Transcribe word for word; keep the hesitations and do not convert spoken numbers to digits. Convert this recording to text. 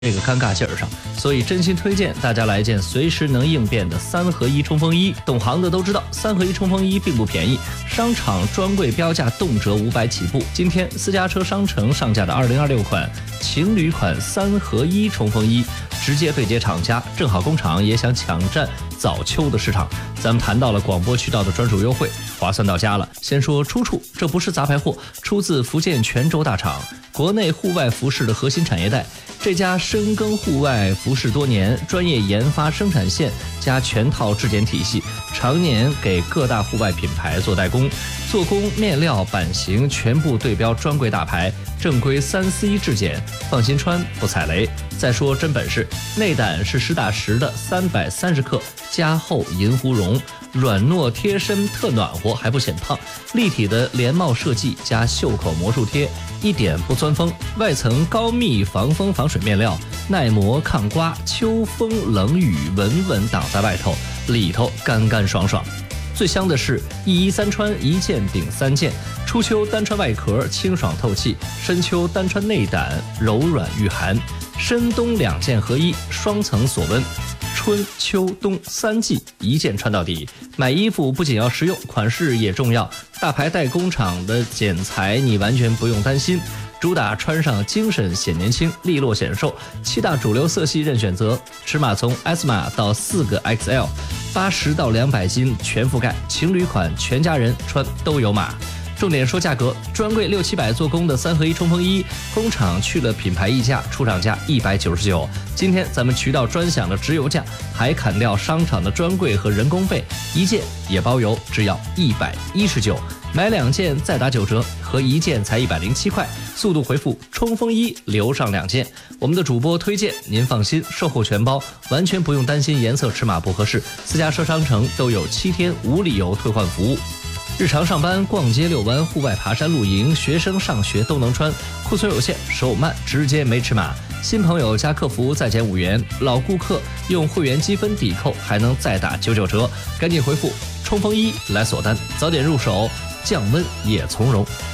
这个尴尬劲儿上，所以真心推荐大家来一件随时能应变的三合一冲锋衣。懂行的都知道，三合一冲锋衣并不便宜，商场专柜标价动辄五百起步。今天私家车商城上架的二零二六款情侣款三合一冲锋衣，直接对接厂家，正好工厂也想抢占早秋的市场。咱们谈到了广播渠道的专属优惠，划算到家了。先说出处，这不是杂牌货，出自福建泉州大厂，国内户外服饰的核心产业带。这家深耕户外服饰多年，专业研发生产线加全套质检体系，常年给各大户外品牌做代工，做工、面料、版型全部对标专柜大牌，正规三 C 质检，放心穿不踩雷。再说真本事，内胆是实打实的三百三十克加厚银狐绒，软糯贴身特暖和还不显胖，立体的连帽设计加袖口魔术贴，一点不钻风，外层高密防风防水面料，耐磨抗刮，秋风冷雨稳稳挡在外头，里头干干爽爽。最香的是一衣三穿，一件顶三件，初秋单穿外壳清爽透气，深秋单穿内胆柔软御寒，深冬两件合一，双层锁温，春秋冬三季一件穿到底。买衣服不仅要实用，款式也重要，大牌代工厂的剪裁你完全不用担心，主打穿上精神显年轻，利落显瘦，七大主流色系任选择，尺码从 S 码到四个 X L， 八十到两百斤全覆盖，情侣款全家人穿都有码。重点说价格，专柜六七百做工的三合一冲锋衣，工厂去了品牌溢价，出厂价一百九十九。今天咱们渠道专享的直邮价，还砍掉商场的专柜和人工费，一件也包邮，只要一百一十九。买两件再打九折，合一件才一百零七块。速度回复冲锋衣留上两件，我们的主播推荐，您放心，售后全包，完全不用担心颜色尺码不合适。私家车商城都有七天无理由退换服务。日常上班、逛街、遛弯、户外爬山、露营，学生上学都能穿。库存有限，手慢直接没尺码。新朋友加客服再减五元，老顾客用会员积分抵扣还能再打九九折。赶紧回复冲锋衣来锁单，早点入手，降温也从容。